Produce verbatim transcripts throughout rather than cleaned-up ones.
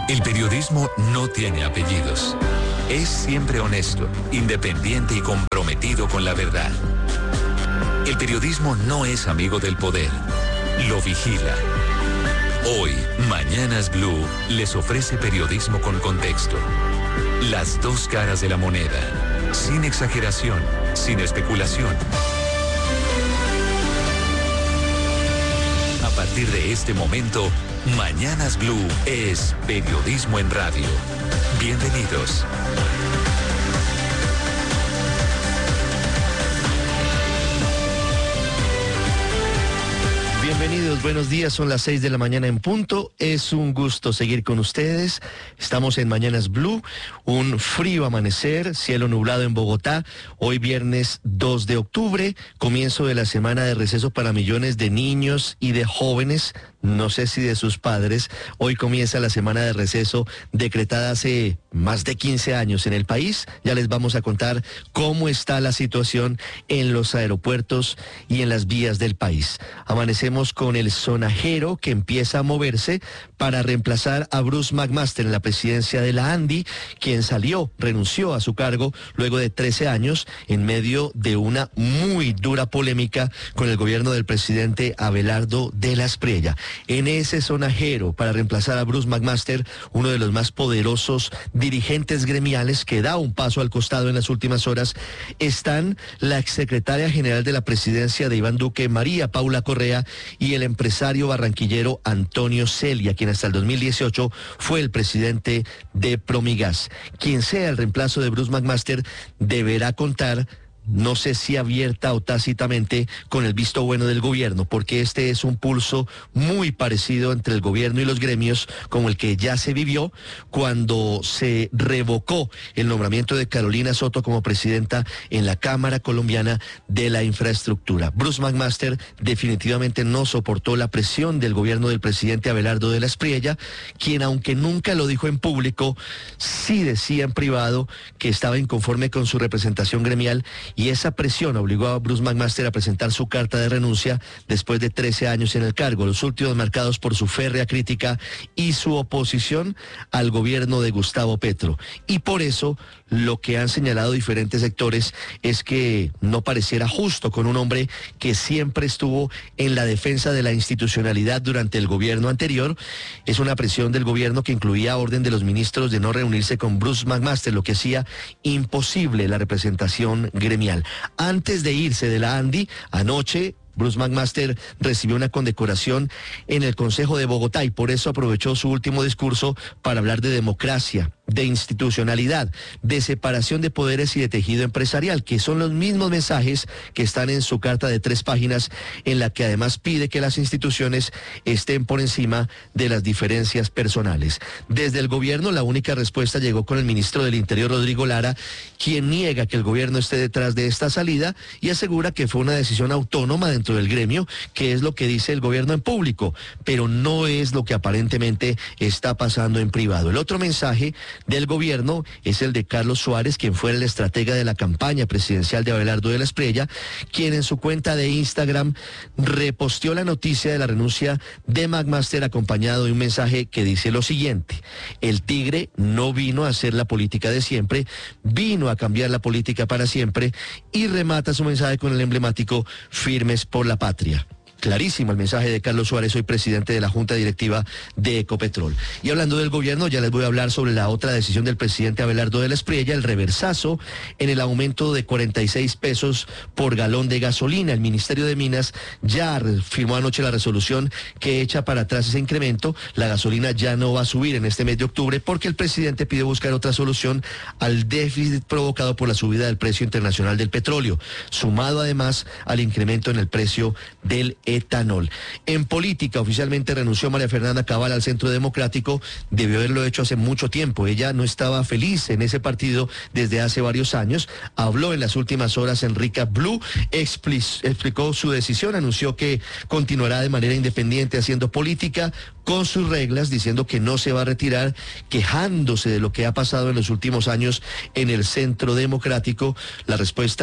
El periodismo no tiene apellidos. Es siempre honesto, independiente y comprometido con la verdad. El periodismo no es amigo del poder, lo vigila. Hoy, Mañanas Blue les ofrece periodismo con contexto. Las dos caras de la moneda, sin exageración, sin especulación. A partir de este momento, Mañanas Blue es periodismo en radio. Bienvenidos. Bienvenidos, buenos días, son las seis de la mañana en punto. Es un gusto seguir con ustedes. Estamos en Mañanas Blue, un frío amanecer, cielo nublado en Bogotá. Hoy viernes dos de octubre, comienzo de la semana de receso para millones de niños y de jóvenes, no sé si de sus padres. Hoy comienza la semana de receso decretada hace más de quince años en el país. Ya les vamos a contar cómo está la situación en los aeropuertos y en las vías del país. Amanecemos con el sonajero que empieza a moverse para reemplazar a Bruce McMaster en la presidencia de la ANDI, quien salió, renunció a su cargo luego de trece años en medio de una muy dura polémica con el gobierno del presidente Abelardo de la Espriella. En ese sonajero para reemplazar a Bruce McMaster, uno de los más poderosos dirigentes gremiales que da un paso al costado en las últimas horas, están la exsecretaria general de la presidencia de Iván Duque, María Paula Correa, y el empresario barranquillero Antonio Celia, quien hasta el dos mil dieciocho fue el presidente de Promigas. Quien sea el reemplazo de Bruce McMaster deberá contar, no sé si abierta o tácitamente, con el visto bueno del gobierno, porque este es un pulso muy parecido entre el gobierno y los gremios, como el que ya se vivió cuando se revocó el nombramiento de Carolina Soto como presidenta en la Cámara Colombiana de la Infraestructura. Bruce McMaster definitivamente no soportó la presión del gobierno del presidente Abelardo de la Espriella, quien, aunque nunca lo dijo en público, sí decía en privado que estaba inconforme con su representación gremial, y esa presión obligó a Bruce McMaster a presentar su carta de renuncia después de trece años en el cargo, los últimos marcados por su férrea crítica y su oposición al gobierno de Gustavo Petro. Y por eso lo que han señalado diferentes sectores es que no pareciera justo con un hombre que siempre estuvo en la defensa de la institucionalidad durante el gobierno anterior. Es una presión del gobierno que incluía orden de los ministros de no reunirse con Bruce McMaster, lo que hacía imposible la representación gremial. Antes de irse de la ANDI, anoche Bruce McMaster recibió una condecoración en el Consejo de Bogotá y por eso aprovechó su último discurso para hablar de democracia, de institucionalidad, de separación de poderes y de tejido empresarial, que son los mismos mensajes que están en su carta de tres páginas, en la que además pide que las instituciones estén por encima de las diferencias personales. Desde el gobierno, la única respuesta llegó con el ministro del Interior, Rodrigo Lara, quien niega que el gobierno esté detrás de esta salida y asegura que fue una decisión autónoma dentro del gremio, que es lo que dice el gobierno en público, pero no es lo que aparentemente está pasando en privado. El otro mensaje del gobierno es el de Carlos Suárez, quien fue el estratega de la campaña presidencial de Abelardo de la Espriella, quien en su cuenta de Instagram reposteó la noticia de la renuncia de McMaster acompañado de un mensaje que dice lo siguiente: el tigre no vino a hacer la política de siempre, vino a cambiar la política para siempre, y remata su mensaje con el emblemático "firmes por la patria". Clarísimo el mensaje de Carlos Suárez, hoy presidente de la Junta Directiva de Ecopetrol. Y hablando del gobierno, ya les voy a hablar sobre la otra decisión del presidente Abelardo de la Espriella, el reversazo en el aumento de cuarenta y seis pesos por galón de gasolina. El Ministerio de Minas ya firmó anoche la resolución que echa para atrás ese incremento. La gasolina ya no va a subir en este mes de octubre porque el presidente pidió buscar otra solución al déficit provocado por la subida del precio internacional del petróleo, sumado además al incremento en el precio del etanol. En política, oficialmente renunció María Fernanda Cabal al Centro Democrático. Debió haberlo hecho hace mucho tiempo. Ella no estaba feliz en ese partido desde hace varios años. Habló en las últimas horas en Rica Blue, explicó su decisión, anunció que continuará de manera independiente haciendo política con sus reglas, diciendo que no se va a retirar, quejándose de lo que ha pasado en los últimos años en el Centro Democrático. La respuesta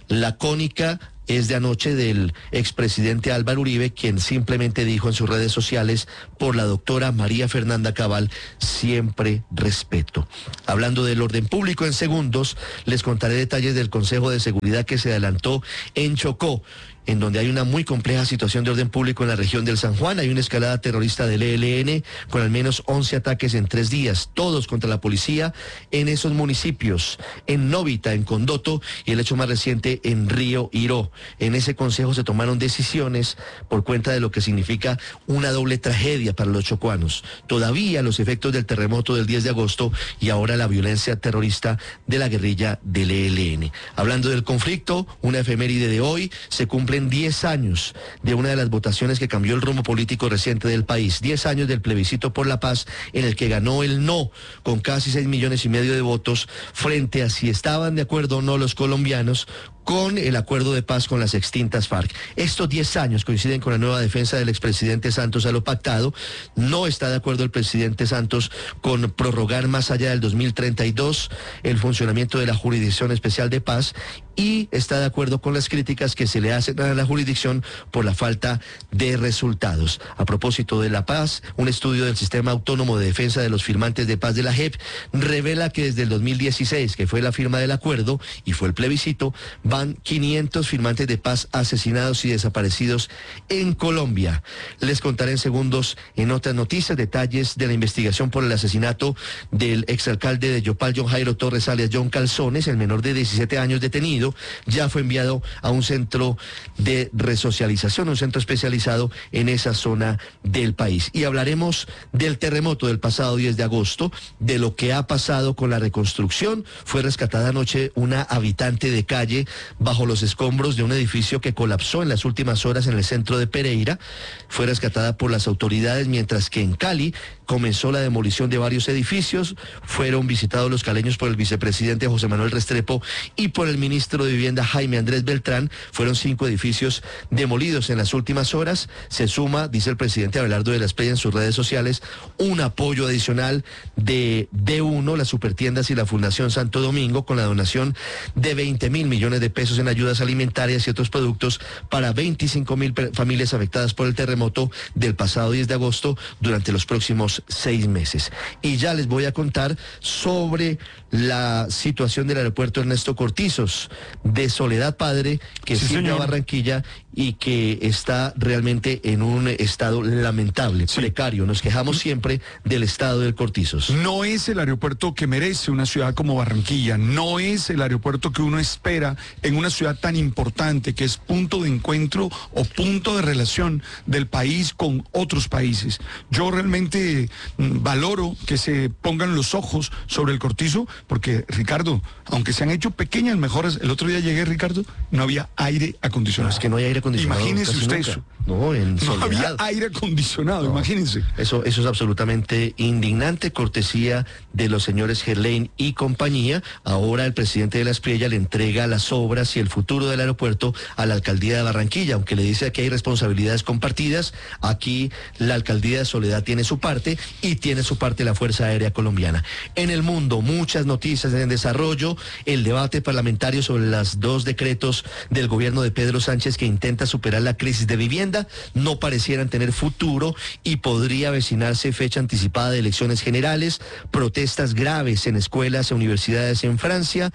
lacónica es de anoche del expresidente Álvaro Uribe, quien simplemente dijo en sus redes sociales: por la doctora María Fernanda Cabal, siempre respeto. Hablando del orden público, en segundos les contaré detalles del Consejo de Seguridad que se adelantó en Chocó, en donde hay una muy compleja situación de orden público en la región del San Juan. Hay una escalada terrorista del E L N con al menos once ataques en tres días, todos contra la policía en esos municipios, en Novita, en Condoto, y el hecho más reciente en Río Iró. En ese consejo se tomaron decisiones por cuenta de lo que significa una doble tragedia para los chocuanos. Todavía los efectos del terremoto del diez de agosto y ahora la violencia terrorista de la guerrilla del E L N. Hablando del conflicto, una efeméride de hoy: se cumple en diez años de una de las votaciones que cambió el rumbo político reciente del país. diez años del plebiscito por la paz, en el que ganó el no, con casi seis millones y medio de votos, frente a si estaban de acuerdo o no los colombianos con el acuerdo de paz con las extintas FARC. Estos diez años coinciden con la nueva defensa del expresidente Santos a lo pactado. No está de acuerdo el presidente Santos con prorrogar más allá del dos mil treinta y dos el funcionamiento de la Jurisdicción Especial de Paz, y está de acuerdo con las críticas que se le hacen a la jurisdicción por la falta de resultados. A propósito de la paz, un estudio del Sistema Autónomo de Defensa de los Firmantes de Paz de la J E P revela que desde el dos mil dieciséis, que fue la firma del acuerdo y fue el plebiscito, van quinientos firmantes de paz asesinados y desaparecidos en Colombia. Les contaré en segundos, en otras noticias, detalles de la investigación por el asesinato del exalcalde de Yopal, John Jairo Torres, alias John Calzones. El menor de diecisiete años detenido ya fue enviado a un centro de resocialización, un centro especializado en esa zona del país. Y hablaremos del terremoto del pasado diez de agosto, de lo que ha pasado con la reconstrucción. Fue rescatada anoche una habitante de calle bajo los escombros de un edificio que colapsó en las últimas horas en el centro de Pereira. Fue rescatada por las autoridades, mientras que en Cali comenzó la demolición de varios edificios. Fueron visitados los caleños por el vicepresidente José Manuel Restrepo y por el ministro de Vivienda Jaime Andrés Beltrán. Fueron cinco edificios demolidos en las últimas horas. Se suma, dice el presidente Abelardo de la Espriella en sus redes sociales, un apoyo adicional de D uno, las supertiendas y la Fundación Santo Domingo, con la donación de veinte mil millones de pesos en ayudas alimentarias y otros productos para veinticinco mil familias afectadas por el terremoto del pasado diez de agosto durante los próximos seis meses. Y ya les voy a contar sobre la situación del aeropuerto Ernesto Cortizos de Soledad Padre, que sí, sirve a Barranquilla y que está realmente en un estado lamentable, sí, precario. Nos quejamos siempre del estado del Cortizos. No es el aeropuerto que merece una ciudad como Barranquilla, no es el aeropuerto que uno espera en una ciudad tan importante, que es punto de encuentro o punto de relación del país con otros países. Yo realmente mm, valoro que se pongan los ojos sobre el Cortizo, porque, Ricardo, aunque se han hecho pequeñas mejoras, el otro día llegué, Ricardo, no había aire acondicionado. No, es que no hay aire acondicionado. Imagínese usted nunca. Eso. No, en no había aire acondicionado, no, imagínense. Eso, eso es absolutamente indignante, cortesía de los señores Gerlain y compañía. Ahora el presidente de la Espriella le entrega las obras y el futuro del aeropuerto a la alcaldía de Barranquilla, aunque le dice que hay responsabilidades compartidas. Aquí la alcaldía de Soledad tiene su parte y tiene su parte la Fuerza Aérea Colombiana. En el mundo, muchas noticias en desarrollo. El debate parlamentario sobre los dos decretos del gobierno de Pedro Sánchez que intenta superar la crisis de vivienda no parecieran tener futuro y podría avecinarse fecha anticipada de elecciones generales. Protestas graves en escuelas e universidades en Francia.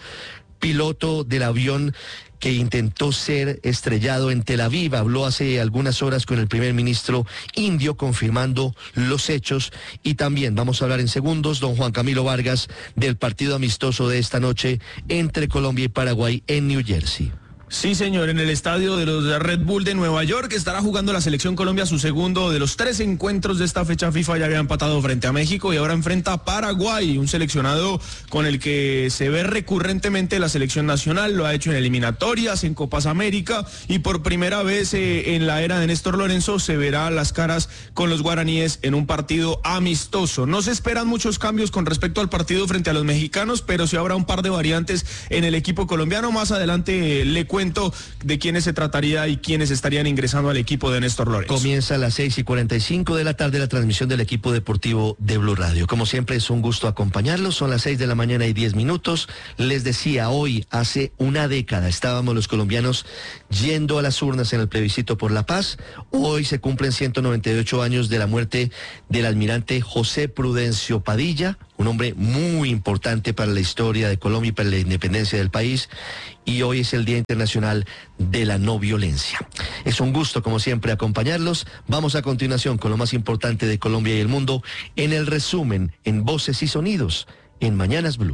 Piloto del avión que intentó ser estrellado en Tel Aviv habló hace algunas horas con el primer ministro indio confirmando los hechos. Y también vamos a hablar en segundos, don Juan Camilo Vargas, del partido amistoso de esta noche entre Colombia y Paraguay en New Jersey. Sí, señor, en el estadio de los Red Bull de Nueva York estará jugando la selección Colombia su segundo de los tres encuentros de esta fecha FIFA. Ya había empatado frente a México y ahora enfrenta a Paraguay, un seleccionado con el que se ve recurrentemente la selección nacional. Lo ha hecho en eliminatorias, en Copas América, y por primera vez eh, en la era de Néstor Lorenzo se verá las caras con los guaraníes en un partido amistoso. No se esperan muchos cambios con respecto al partido frente a los mexicanos, pero sí habrá un par de variantes en el equipo colombiano. Más adelante eh, le cuento cuento de quiénes se trataría y quiénes estarían ingresando al equipo de Néstor Lorenzo. Comienza a las seis y cuarenta y cinco de la tarde la transmisión del equipo deportivo de Blue Radio. Como siempre es un gusto acompañarlos, son las seis de la mañana y diez minutos. Les decía, hoy, hace una década, estábamos los colombianos yendo a las urnas en el plebiscito por la paz. Hoy se cumplen ciento noventa y ocho años de la muerte del almirante José Prudencio Padilla, un hombre muy importante para la historia de Colombia y para la independencia del país, y hoy es el Día Internacional de la No Violencia. Es un gusto, como siempre, acompañarlos. Vamos a continuación con lo más importante de Colombia y el mundo en el resumen, en Voces y Sonidos, en Mañanas Blue.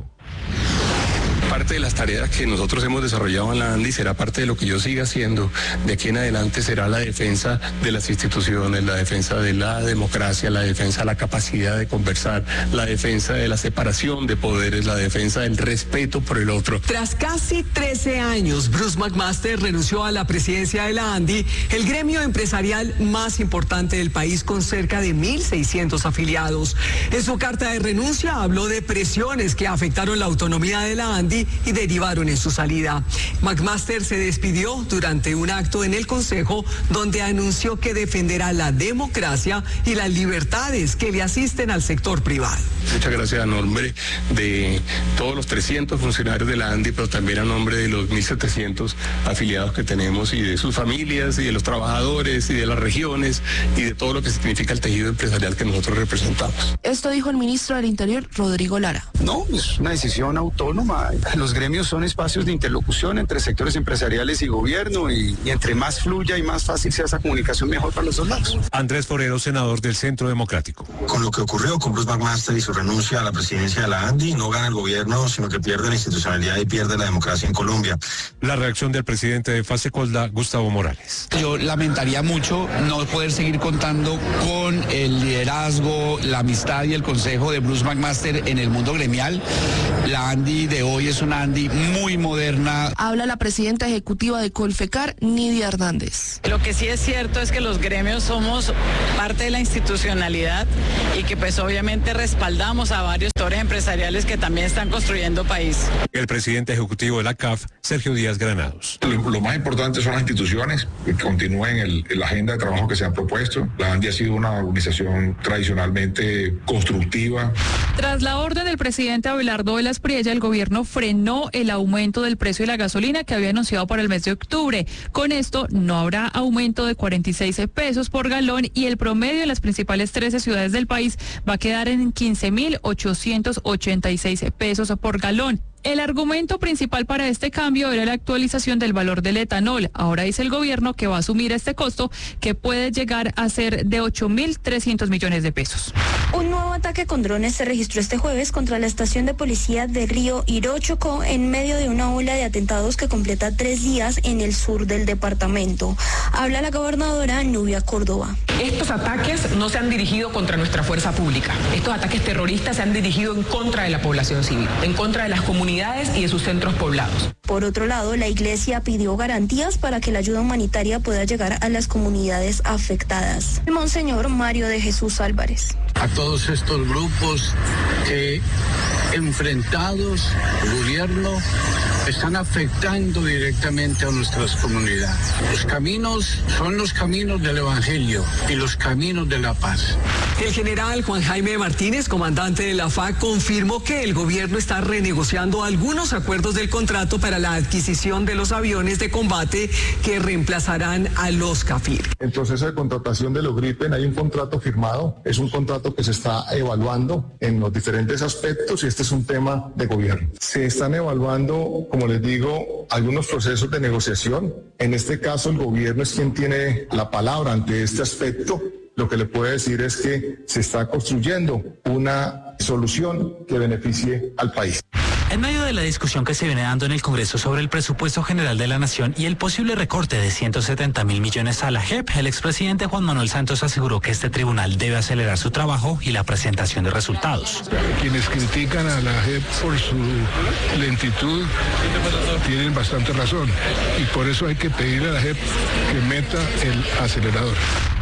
Parte de las tareas que nosotros hemos desarrollado en la ANDI será parte de lo que yo siga haciendo. De aquí en adelante será la defensa de las instituciones, la defensa de la democracia, la defensa de la capacidad de conversar, la defensa de la separación de poderes, la defensa del respeto por el otro. Tras casi trece años, Bruce McMaster renunció a la presidencia de la ANDI, el gremio empresarial más importante del país con cerca de mil seiscientos afiliados. En su carta de renuncia habló de presiones que afectaron la autonomía de la ANDI y derivaron en su salida. McMaster se despidió durante un acto en el Consejo donde anunció que defenderá la democracia y las libertades que le asisten al sector privado. Muchas gracias a nombre de todos los trescientos funcionarios de la ANDI, pero también a nombre de los mil setecientos afiliados que tenemos y de sus familias y de los trabajadores y de las regiones y de todo lo que significa el tejido empresarial que nosotros representamos. Esto dijo el ministro del Interior, Rodrigo Lara. No, es una decisión autónoma. Los gremios son espacios de interlocución entre sectores empresariales y gobierno y, y entre más fluya y más fácil sea esa comunicación, mejor para los dos lados. Andrés Forero, senador del Centro Democrático. Con lo que ocurrió con Bruce McMaster y su renuncia a la presidencia de la ANDI, no gana el gobierno, sino que pierde la institucionalidad y pierde la democracia en Colombia. La reacción del presidente de Fasecolda, Gustavo Morales. Yo lamentaría mucho no poder seguir contando con el liderazgo, la amistad y el consejo de Bruce McMaster en el mundo gremial. La ANDI de hoy es una ANDI muy moderna. Habla la presidenta ejecutiva de Colfecar, Nidia Hernández. Lo que sí es cierto es que los gremios somos parte de la institucionalidad y que pues obviamente respaldamos a varios sectores empresariales que también están construyendo país. El presidente ejecutivo de la C A F, Sergio Díaz Granados. Lo, lo más importante son las instituciones que continúen el, la agenda de trabajo que se han propuesto. La ANDI ha sido una organización tradicionalmente constructiva. Tras la orden del presidente Abelardo Velas Priella, el gobierno frenó el aumento del precio de la gasolina que había anunciado para el mes de octubre. Con esto no habrá aumento de cuarenta y seis pesos por galón y el promedio de las principales trece ciudades del país va a quedar en quince mil ochocientos ochenta y seis pesos por galón. El argumento principal para este cambio era la actualización del valor del etanol. Ahora dice el gobierno que va a asumir este costo, que puede llegar a ser de ocho mil trescientos millones de pesos. Un nuevo ataque con drones se registró este jueves contra la estación de policía de Río Iro, Chocó, en medio de una ola de atentados que completa tres días en el sur del departamento. Habla la gobernadora Nubia Córdoba. Estos ataques no se han dirigido contra nuestra fuerza pública. Estos ataques terroristas se han dirigido en contra de la población civil, en contra de las comunidades y de sus centros poblados. Por otro lado, la iglesia pidió garantías para que la ayuda humanitaria pueda llegar a las comunidades afectadas. El Monseñor Mario de Jesús Álvarez. A todos estos grupos que, enfrentados al gobierno, están afectando directamente a nuestras comunidades. Los caminos son los caminos del Evangelio y los caminos de la paz. El general Juan Jaime Martínez, comandante de la F A C, confirmó que el gobierno está renegociando algunos acuerdos del contrato para la adquisición de los aviones de combate que reemplazarán a los Cafir. El proceso de contratación de los Gripen, hay un contrato firmado, es un contrato que se está evaluando en los diferentes aspectos y este es un tema de gobierno. Se están evaluando, como les digo, algunos procesos de negociación. En este caso, el gobierno es quien tiene la palabra ante este aspecto. Lo que le puedo decir es que se está construyendo una solución que beneficie al país. En medio de la discusión que se viene dando en el Congreso sobre el presupuesto general de la Nación y el posible recorte de ciento setenta mil millones a la J E P, el expresidente Juan Manuel Santos aseguró que este tribunal debe acelerar su trabajo y la presentación de resultados. Quienes critican a la J E P por su lentitud tienen bastante razón y por eso hay que pedirle a la J E P que meta el acelerador.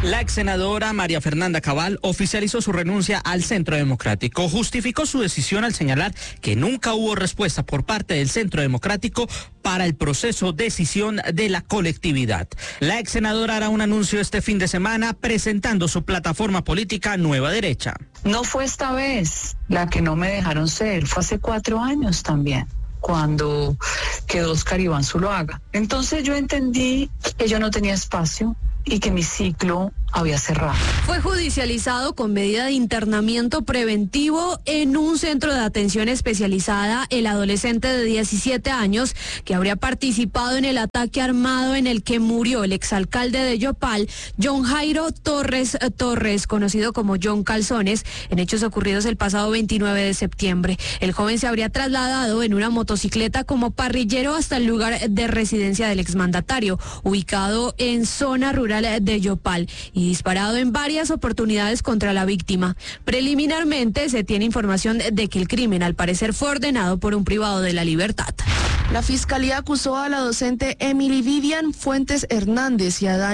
La ex senadora María Fernanda Cabal oficializó su renuncia al Centro Democrático. Justificó su decisión al señalar que nunca hubo respuesta por parte del Centro Democrático para el proceso de decisión de la colectividad. La ex senadora hará un anuncio este fin de semana presentando su plataforma política Nueva Derecha. No fue esta vez la que no me dejaron ser, fue hace cuatro años también, cuando quedó Oscar Iván Zuluaga. Entonces yo entendí que yo no tenía espacio y que mi ciclo había cerrado. Fue judicializado con medida de internamiento preventivo en un centro de atención especializada el adolescente de diecisiete años que habría participado en el ataque armado en el que murió el exalcalde de Yopal, John Jairo Torres Torres, conocido como John Calzones, en hechos ocurridos el pasado veintinueve de septiembre. El joven se habría trasladado en una motocicleta como parrillero hasta el lugar de residencia del exmandatario, ubicado en zona rural de Yopal, y disparado en varias oportunidades contra la víctima. Preliminarmente se tiene información de que el crimen al parecer fue ordenado por un privado de la libertad. La fiscalía acusó a la docente Emily Vivian Fuentes Hernández y a Dani